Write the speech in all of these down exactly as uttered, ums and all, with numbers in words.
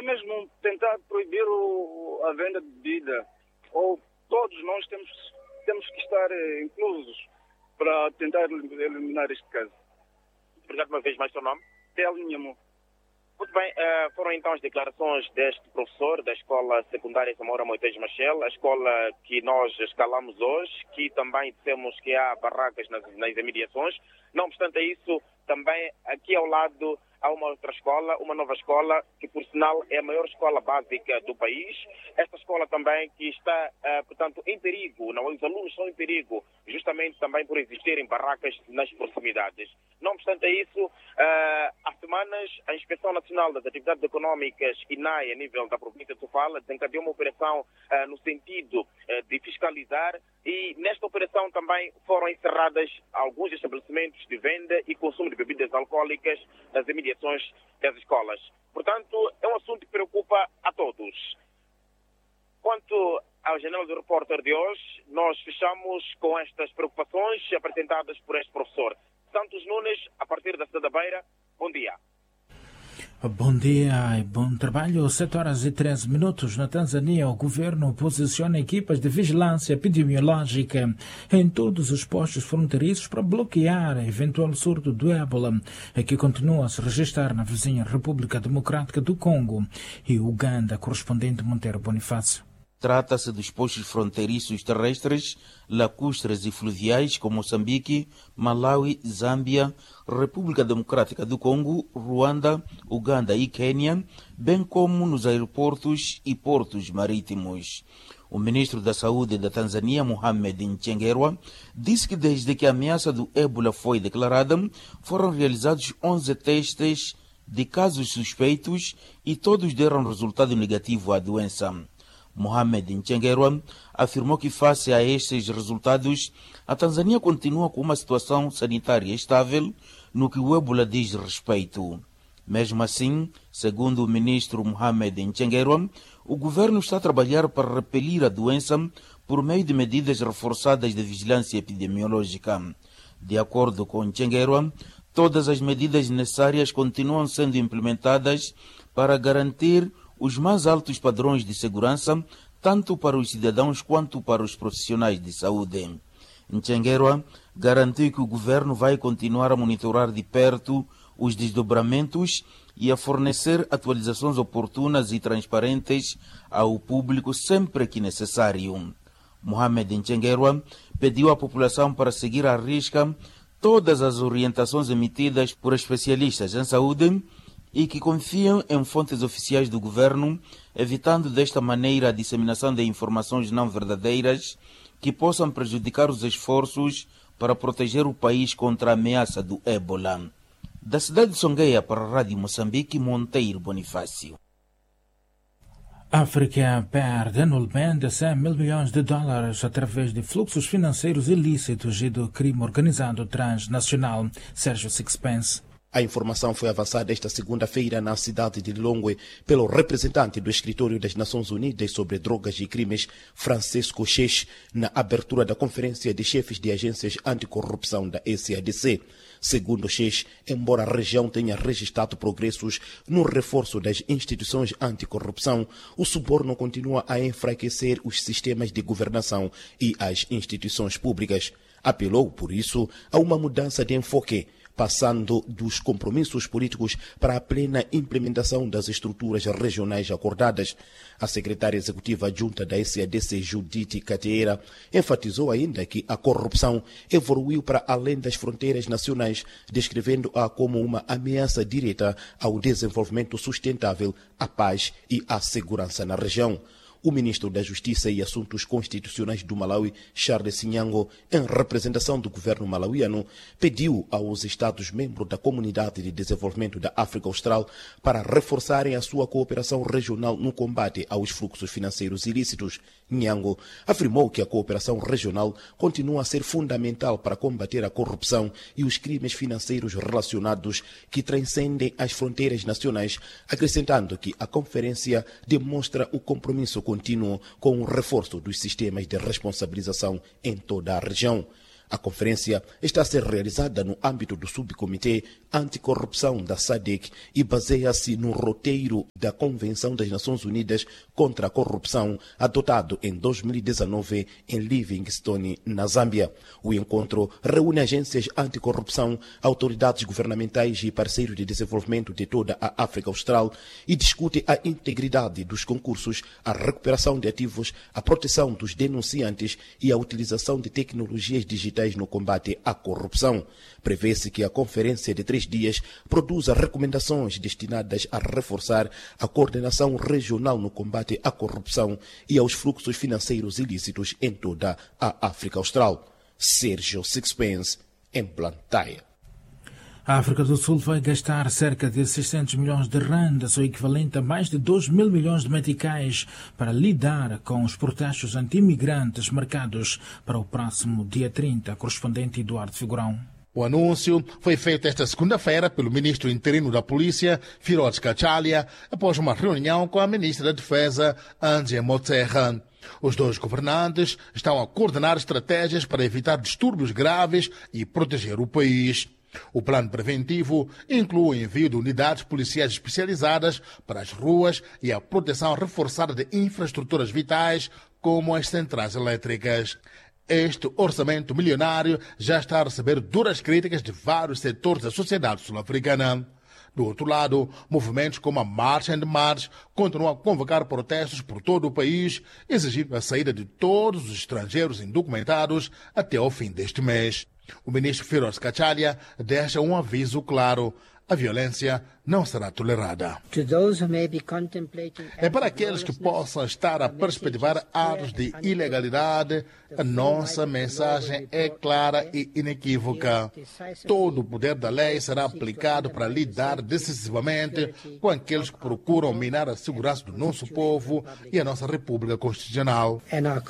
é mesmo tentar proibir o, a venda de bebida. Ou todos nós temos, temos que estar eh, inclusos para tentar eliminar este caso. Obrigado uma vez mais, seu nome? Telinhamo. Muito bem, uh, foram então as declarações deste professor da Escola Secundária Samora Moités Machel, a escola que nós escalamos hoje, que também dissemos que há barracas nas, nas imediações. Não obstante isso, também aqui ao lado há uma outra escola, uma nova escola, que por sinal é a maior escola básica do país. Esta escola também que está, uh, portanto, em perigo, não, os alunos estão em perigo, justamente também por existirem barracas nas proximidades. Não obstante isso, uh, há semanas a Inspeção Nacional das Atividades Económicas, I N A E, a nível da província de Sofala, desencadeou uma operação uh, no sentido uh, de fiscalizar, e nesta operação também foram encerradas alguns estabelecimentos de venda e consumo de bebidas alcoólicas nas imediações das escolas. Portanto, é um assunto que preocupa a todos. Quanto ao Jornal do Repórter de hoje, nós fechamos com estas preocupações apresentadas por este professor. Santos Nunes, a partir da Cidade da Beira, bom dia. Bom dia e bom trabalho. sete horas e treze minutos. Na Tanzânia, o governo posiciona equipas de vigilância epidemiológica em todos os postos fronteiriços para bloquear eventual surto do ébola, que continua a se registrar na vizinha República Democrática do Congo e Uganda. Correspondente Monteiro Bonifácio. Trata-se dos postos fronteiriços terrestres, lacustres e fluviais como Moçambique, Malawi, Zâmbia, República Democrática do Congo, Ruanda, Uganda e Quênia, bem como nos aeroportos e portos marítimos. O ministro da Saúde da Tanzânia, Mohamed Mchengerwa, disse que desde que a ameaça do ébola foi declarada, foram realizados onze testes de casos suspeitos e todos deram resultado negativo à doença. Mohamed Mchengerwa afirmou que, face a estes resultados, a Tanzânia continua com uma situação sanitária estável no que o ébola diz respeito. Mesmo assim, segundo o ministro Mohamed Mchengerwa, o governo está a trabalhar para repelir a doença por meio de medidas reforçadas de vigilância epidemiológica. De acordo com Mchengerwa, todas as medidas necessárias continuam sendo implementadas para garantir os mais altos padrões de segurança, tanto para os cidadãos quanto para os profissionais de saúde. Mchengerwa garantiu que o governo vai continuar a monitorar de perto os desdobramentos e a fornecer atualizações oportunas e transparentes ao público sempre que necessário. Mohamed Mchengerwa pediu à população para seguir à risca todas as orientações emitidas por especialistas em saúde e que confiam em fontes oficiais do governo, evitando desta maneira a disseminação de informações não verdadeiras que possam prejudicar os esforços para proteger o país contra a ameaça do ébola. Da cidade de Songueia para a Rádio Moçambique, Monteiro Bonifácio. A África perde anualmente cem mil milhões de dólares através de fluxos financeiros ilícitos e do crime organizado transnacional. Sérgio Sixpence. A informação foi avançada esta segunda-feira na cidade de Lilongwe pelo representante do Escritório das Nações Unidas sobre Drogas e Crimes, Francisco Cheche, na abertura da Conferência de Chefes de Agências Anticorrupção da S A D C. Segundo Cheche, embora a região tenha registrado progressos no reforço das instituições anticorrupção, o suborno continua a enfraquecer os sistemas de governação e as instituições públicas. Apelou, por isso, a uma mudança de enfoque, passando dos compromissos políticos para a plena implementação das estruturas regionais acordadas. A secretária executiva adjunta da S A D C, Judith Cateira, enfatizou ainda que a corrupção evoluiu para além das fronteiras nacionais, descrevendo-a como uma ameaça direta ao desenvolvimento sustentável, à paz e à segurança na região. O ministro da Justiça e Assuntos Constitucionais do Malawi, Charles Nyango, em representação do governo malauiano, pediu aos Estados-membros da Comunidade de Desenvolvimento da África Austral para reforçarem a sua cooperação regional no combate aos fluxos financeiros ilícitos. Nyango afirmou que a cooperação regional continua a ser fundamental para combater a corrupção e os crimes financeiros relacionados que transcendem as fronteiras nacionais, acrescentando que a conferência demonstra o compromisso contínuo com o reforço dos sistemas de responsabilização em toda a região. A conferência está a ser realizada no âmbito do Subcomitê Anticorrupção da S A D C e baseia-se no roteiro da Convenção das Nações Unidas contra a Corrupção, adotado em dois mil e dezenove em Livingstone, na Zâmbia. O encontro reúne agências anticorrupção, autoridades governamentais e parceiros de desenvolvimento de toda a África Austral e discute a integridade dos concursos, a recuperação de ativos, a proteção dos denunciantes e a utilização de tecnologias digitais no combate à corrupção. Prevê-se que a conferência de três dias produza recomendações destinadas a reforçar a coordenação regional no combate à corrupção e aos fluxos financeiros ilícitos em toda a África Austral. Sérgio Sixpence, em Blantyre. A África do Sul vai gastar cerca de seiscentos milhões de randas, o equivalente a mais de dois mil milhões de meticais, para lidar com os protestos anti-imigrantes marcados para o próximo dia trinta. Correspondente Eduardo Figurão. O anúncio foi feito esta segunda-feira pelo ministro interino da Polícia, Firoz Kachalia, após uma reunião com a ministra da Defesa, Angie Motshekga. Os dois governantes estão a coordenar estratégias para evitar distúrbios graves e proteger o país. O plano preventivo inclui o envio de unidades policiais especializadas para as ruas e a proteção reforçada de infraestruturas vitais, como as centrais elétricas. Este orçamento milionário já está a receber duras críticas de vários setores da sociedade sul-africana. Do outro lado, movimentos como a March and March continuam a convocar protestos por todo o país, exigindo a saída de todos os estrangeiros indocumentados até ao fim deste mês. O ministro Firoz Kachalia deixa um aviso claro: a violência não será tolerada. É para aqueles que possam estar a perspectivar atos de ilegalidade, a nossa mensagem é clara e inequívoca. Todo o poder da lei será aplicado para lidar decisivamente com aqueles que procuram minar a segurança do nosso povo e a nossa República Constitucional.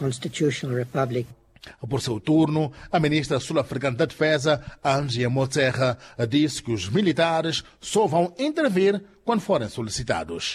Por seu turno, a ministra sul-africana da Defesa, Angie Motshekga, disse que os militares só vão intervir quando forem solicitados.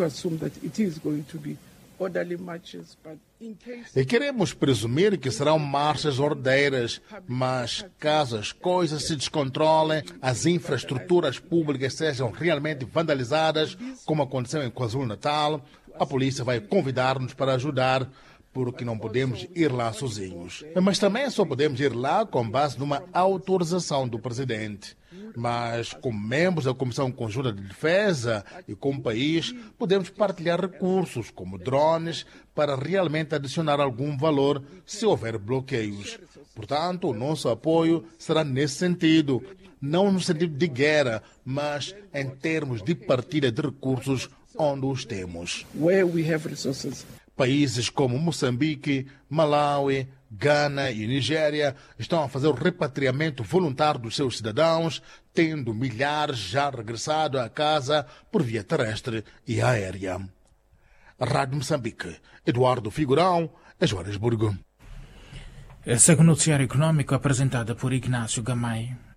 E queremos presumir que serão marchas ordeiras, mas caso as coisas se descontrolem, as infraestruturas públicas sejam realmente vandalizadas, como aconteceu em KwaZulu-Natal, a polícia vai convidar-nos para ajudar, porque não podemos ir lá sozinhos. Mas também só podemos ir lá com base numa autorização do presidente. Mas, como membros da Comissão Conjunta de Defesa e como país, podemos partilhar recursos, como drones, para realmente adicionar algum valor se houver bloqueios. Portanto, o nosso apoio será nesse sentido, não no sentido de guerra, mas em termos de partilha de recursos onde os temos. Where we have resources. Países como Moçambique, Malawi, Gana e Nigéria estão a fazer o repatriamento voluntário dos seus cidadãos, tendo milhares já regressado a casa por via terrestre e aérea. Rádio Moçambique, Eduardo Figurão, Joanesburgo. Esse é o noticiário econômico apresentado por Ignácio Gamay.